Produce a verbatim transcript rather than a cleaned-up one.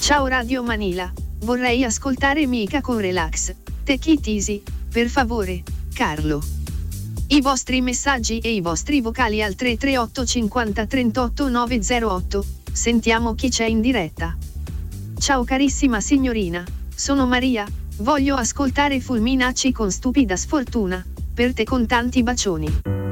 Ciao Radio Manila, vorrei ascoltare Mica con Relax, Take It Easy, per favore, Carlo. I vostri messaggi e i vostri vocali al tre tre otto cinquanta trentotto novecentotto, sentiamo chi c'è in diretta. Ciao carissima signorina, sono Maria, voglio ascoltare Fulminacci con Stupida Sfortuna, per te con tanti bacioni.